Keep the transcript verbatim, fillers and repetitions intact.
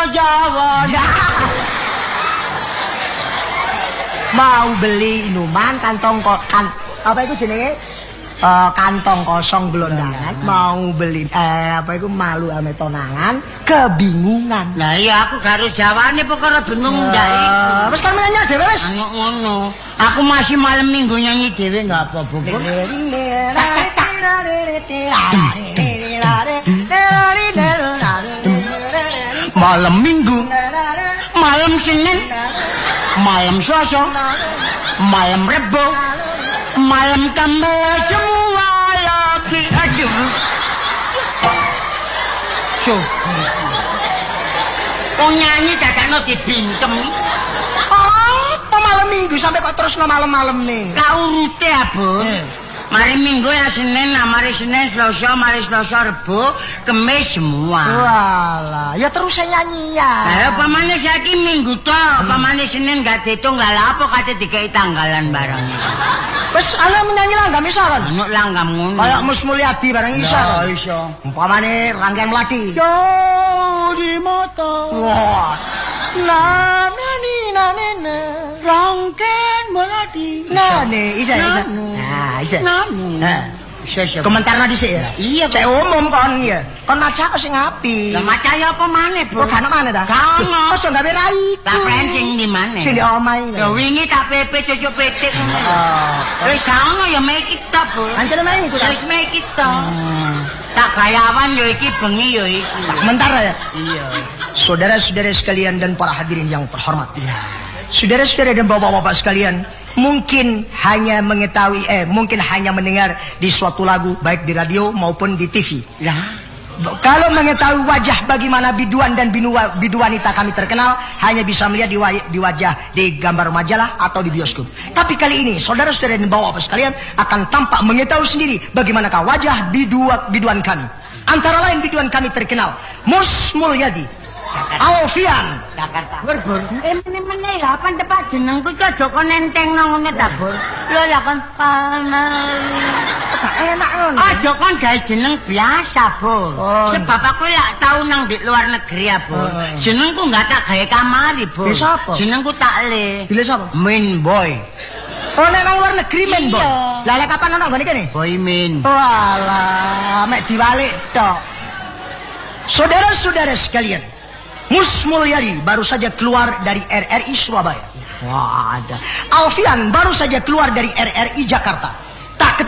karo Jawa. Mau beli minuman kantong kok kan apa itu jenenge? Uh, kantong kosong gelondangan mau beli eh apa itu malu ame tonangan kebingungan. Lah iya aku karo jawane perkara bingung ndak uh, iku. Wis kan nyanyi dhewe wis. Ngono. Aku masih malam minggu nyanyi dhewe enggak apa-apa. Malam minggu, malam Senin, malam Selasa, malam Rebo, malam Kamis semua lagi aja. So, wong nyanyi dadakno dibingkem. Oh, malam minggu sampai kok terus no malam-malam nih. Kau urute abon. Eh. Mari minggu ya Senin, nah mari Senin, Selasa, mari Selasa, Rebo, Kemis semua. Walah, ya terus saya nyanyi ya. Lah pamane saiki minggu to, hmm. pamane Senin gak diitung gak apa kate dikai tanggalan barang. Wes ana menyanyi langgam iso kan? Ono langgam ngono. Kayak Mus Mulyadi barang iso. Ya iso. Umpamane Rangkaian Melati. Yo di mata. Wah. Na na ni na na na. Rangkaian Melati. Nah, nih isa isa. Nah, isa. Nah. Isa isa. Komentarna dhisik ya. Iya, cek umum kon ya. Kon maca sing apik. Lah maca ya apa maneh, Bro? Kok kan maneh ta? Kan. Kok gawe ra iku. Tak pencing di maneh. Sing di omahe. Ya wingi tak pepe cucuk petik ngono. Oh. Wis gak ono ya mek kita, Bro. Ancene mek iku ta. Wis mek kita. Tak gayawan yo iki bengi yo iki. Komentar ya. Iya. Saudara-saudara sekalian dan para hadirin yang terhormat. Ya. Saudara-saudara dan bapak-bapak sekalian, mungkin hanya mengetahui eh mungkin hanya mendengar di suatu lagu baik di radio maupun di T V. Ya. Kalau mengetahui wajah bagaimana biduan dan binua, bidu wanita kami terkenal hanya bisa melihat di, wa, di wajah di gambar majalah atau di bioskop. Tapi kali ini saudara-saudara dan bapak-bapak sekalian akan tampak mengetahui sendiri bagaimanakah wajah bidua, biduan kami. Antara lain biduan kami terkenal Mus Mulyadi, Alfian, Jakarta. Bur, eh meneh-meneh lah pan tepak jenengku iki aja kon nentengno ngono ta, Bur. Lho lah kon panel. Tak enak ngono. Aja kon gawe jeneng biasa, Bur. Oh. Sebab aku lak tau nang di luar negeri ya, Bur. Oh. Jenengku enggak tak gawe kamari, Bur. Di sapa? Jenengku tak le. Dile sapa? Min Boy. Oh, nek nang luar negeri men, Boy. Lah lek kapan ono nggone kene? Boy Min. Walah, mek diwalik tok. Saudara-saudara sekalian, Mus Mulyadi baru saja keluar dari R R I Surabaya. Wah, ada. Alfian baru saja keluar dari R R I Jakarta. Tak